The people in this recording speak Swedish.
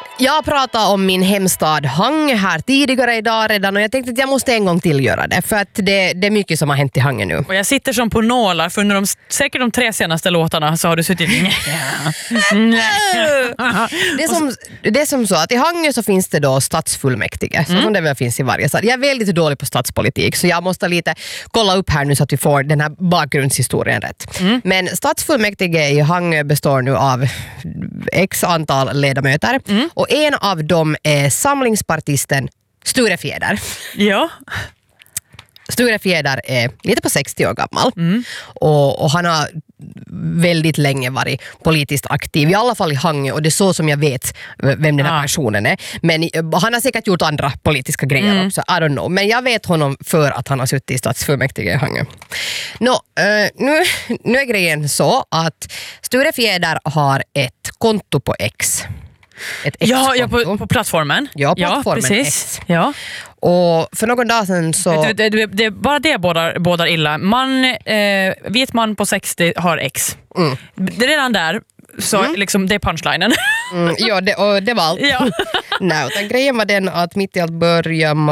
Jag pratade om min hemstad Hangö här tidigare idag redan och jag tänkte att jag måste en gång till göra det för att det är mycket som har hänt i Hangö nu. Och jag sitter som på nålar för under säkert de 3 senaste låtarna så har du suttit Det är som så att i Hangö så finns det då stadsfullmäktige som det väl finns i varje stad. Jag är väldigt dålig på stadspolitik så jag måste lite kolla upp här nu så att vi får den här bakgrundshistorien rätt. Men stadsfullmäktige i Hangö består nu av x antal ledamöter och en av dem är samlingspartisten Sture Fjäder. Ja. Sture Fjäder är lite på 60 år gammal och han har väldigt länge varit politiskt aktiv, i alla fall i Hangö, och det är så som jag vet vem den här personen är. Men han har säkert gjort andra politiska grejer också, I don't know. Men jag vet honom för att han har suttit i stadsfullmäktige i Hangö. Nu är grejen så att Sture Fjäder har ett konto på X. Ett X-konto. På plattformen. Ja, plattformen precis. X. Ja. Och för någon dag sedan så... Det bara det bådar illa. Vit man på 60 har X. Det är redan där. Så liksom, det är punchlinen. Ja, det var allt. Ja. Nej, utan grejen var den att mitt i allt börjar